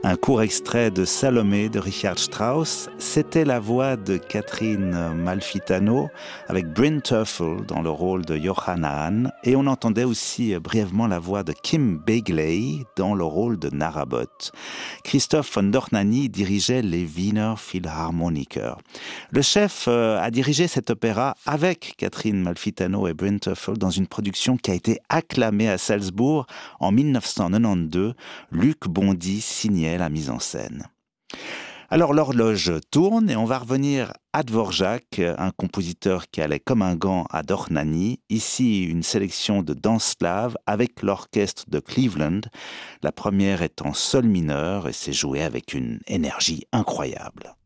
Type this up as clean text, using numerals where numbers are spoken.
Un court extrait de Salomé de Richard Strauss, c'était la voix de Catherine Malfitano avec Bryn Terfel dans le rôle de Johanna Hahn, et on entendait aussi brièvement la voix de Kim Begley dans le rôle de Narabot. Christoph von Dohnanyi dirigeait les Wiener Philharmoniker. Le chef a dirigé cet opéra avec Catherine Malfitano et Bryn Terfel dans une production qui a été acclamée à Salzbourg en 1992. Luc Bondy signait la mise en scène. Alors l'horloge tourne et on va revenir à Dvorak, un compositeur qui allait comme un gant à Dohnanyi. Ici, une sélection de danses slaves avec l'orchestre de Cleveland. La première est en sol mineur et c'est joué avec une énergie incroyable.